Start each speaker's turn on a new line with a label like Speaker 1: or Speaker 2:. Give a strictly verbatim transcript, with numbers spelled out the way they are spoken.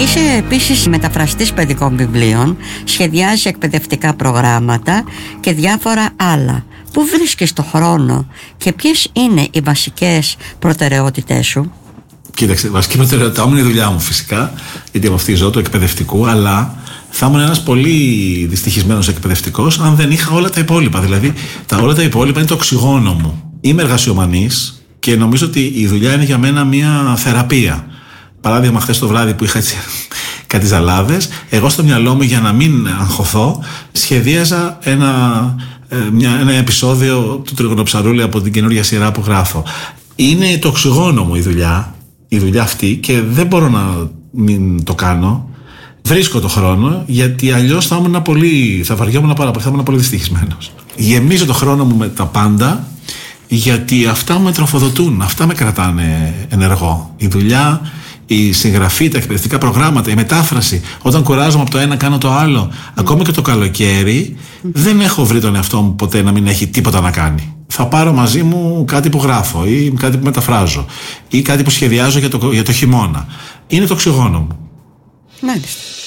Speaker 1: Είσαι επίσης μεταφραστής παιδικών βιβλίων, σχεδιάζεις εκπαιδευτικά προγράμματα και διάφορα άλλα. Πού βρίσκεις το χρόνο και ποιες είναι οι βασικές προτεραιότητές σου?
Speaker 2: Κοίταξε, βασική προτεραιότητά μου είναι η δουλειά μου φυσικά, γιατί από αυτή ζω του εκπαιδευτικού, αλλά θα ήμουν ένας πολύ δυστυχισμένος εκπαιδευτικός αν δεν είχα όλα τα υπόλοιπα. Δηλαδή, τα όλα τα υπόλοιπα είναι το οξυγόνο μου. Είμαι εργασιομανής και νομίζω ότι η δουλειά είναι για μένα μια θεραπεία. Παράδειγμα, χθες το βράδυ που είχα έτσι κάτι ζαλάδες, εγώ στο μυαλό μου, για να μην αγχωθώ, σχεδίαζα ένα, μια, ένα επεισόδιο του Τριγωνοψαρούλη από την καινούργια σειρά που γράφω. Είναι το οξυγόνο μου η δουλειά, η δουλειά αυτή, και δεν μπορώ να μην το κάνω. Βρίσκω το χρόνο, γιατί αλλιώς θα ήμουν πολύ, θα βαριόμουν πάρα πολύ, θα ήμουν πολύ δυστυχισμένος. Γεμίζω το χρόνο μου με τα πάντα, γιατί αυτά με τροφοδοτούν, αυτά με κρατάνε ενεργό. Η δουλειά, η συγγραφή, τα εκπαιδευτικά προγράμματα, η μετάφραση. Όταν κουράζομαι από το ένα, κάνω το άλλο. Mm. Ακόμα και το καλοκαίρι, mm. δεν έχω βρει τον εαυτό μου ποτέ να μην έχει τίποτα να κάνει. Θα πάρω μαζί μου κάτι που γράφω, ή κάτι που μεταφράζω, ή κάτι που σχεδιάζω για το, για το χειμώνα. Είναι το οξυγόνο μου.
Speaker 1: Μάλιστα.